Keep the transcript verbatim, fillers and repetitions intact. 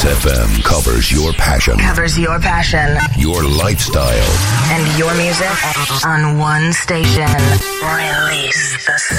Kiss F M covers your passion. Covers your passion. Your lifestyle. And your music on one station. Release the